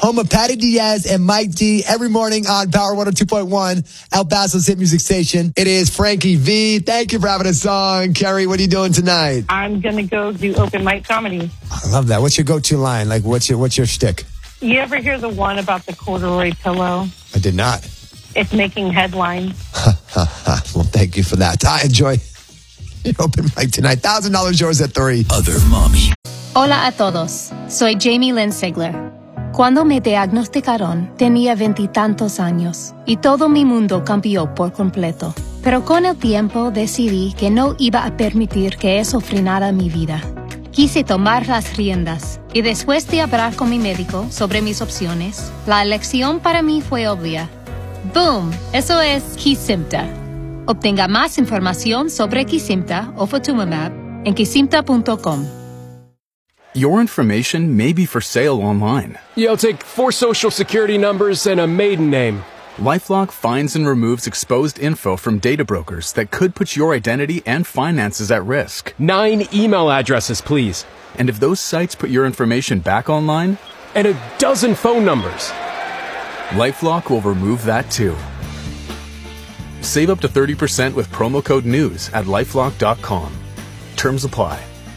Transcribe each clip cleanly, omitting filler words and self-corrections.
home of Patty Diaz and Mike D, every morning on Power 102.1, El Paso's hit music station. It is Frankie V. Thank you for having a song. Carrie, what are you doing tonight? I'm going to go do open mic comedy. I love that. What's your go-to line? Like, what's your shtick? You ever hear the one about the corduroy pillow? I did not. It's making headlines. Well, thank you for that. I enjoy your open mic tonight. $1,000 yours at 3. Other Mommy. Hola a todos. Soy Jamie Lynn Sigler. Cuando me diagnosticaron, tenía 20 y tantos años y todo mi mundo cambió por completo. Pero con el tiempo decidí que no iba a permitir que eso frenara mi vida. Quise tomar las riendas y después de hablar con mi médico sobre mis opciones, la elección para mí fue obvia. ¡Boom! Eso es Kesimpta. Obtenga más información sobre Kesimpta o Ofatumumab en kesimpta.com. Your information may be for sale online. Yeah, I'll take 4 social security numbers and a maiden name. LifeLock finds and removes exposed info from data brokers that could put your identity and finances at risk. 9 email addresses, please. And if those sites put your information back online? And a dozen phone numbers. LifeLock will remove that too. Save up to 30% with promo code NEWS at LifeLock.com. Terms apply.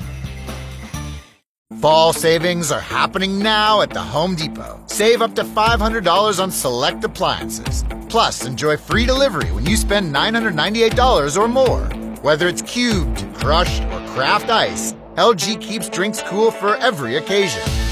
Fall savings are happening now at the Home Depot. Save up to $500 on select appliances. Plus, enjoy free delivery when you spend $998 or more. Whether it's cubed, crushed, or craft ice, LG keeps drinks cool for every occasion.